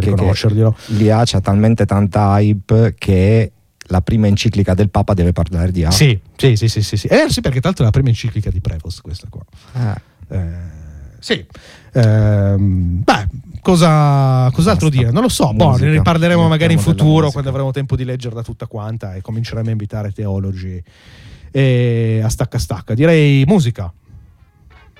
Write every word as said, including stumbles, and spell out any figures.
che, che l'I A c'ha talmente tanta hype che la prima enciclica del Papa deve parlare di A. Sì, sì, sì, sì, sì, sì. Eh sì, perché tra l'altro è la prima enciclica di Prevost questa qua. Ah. Eh, sì. Ehm, beh, cosa, cos'altro Basta. dire? Non lo so, Musica. boh, ne riparleremo magari in Mettiamo della futuro musica. quando avremo tempo di leggerla tutta quanta e cominceremo a invitare teologi e a stacca stacca. Direi musica.